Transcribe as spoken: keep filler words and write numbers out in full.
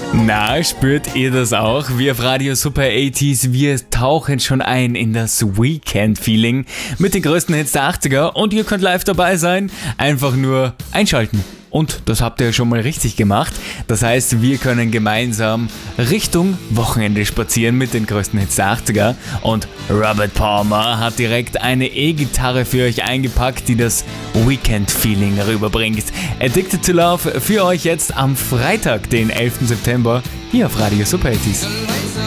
Na, spürt ihr das auch? Wir auf Radio Super achtziger, wir tauchen schon ein in das Weekend-Feeling mit den größten Hits der achtziger und ihr könnt live dabei sein. Einfach nur einschalten. Und das habt ihr schon mal richtig gemacht. Das heißt, wir können gemeinsam Richtung Wochenende spazieren mit den größten Hits der achtziger. Und Robert Palmer hat direkt eine E-Gitarre für euch eingepackt, die das Weekend-Feeling rüberbringt. Addicted to Love für euch jetzt am Freitag, den elften September, hier auf Radio Super achtziger.